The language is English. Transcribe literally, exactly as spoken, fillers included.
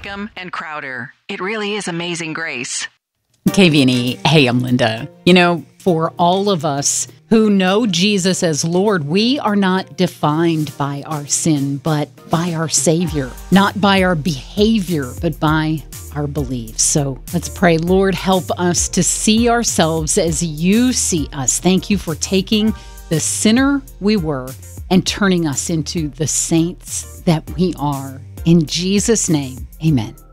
Wakeham, and Crowder. It really is amazing grace. K V N E, hey, I'm Linda. You know, for all of us who know Jesus as Lord, we are not defined by our sin, but by our Savior. Not by our behavior, but by our beliefs. So let's pray. Lord, help us to see ourselves as you see us. Thank you for taking the sinner we were and turning us into the saints that we are. In Jesus' name, amen.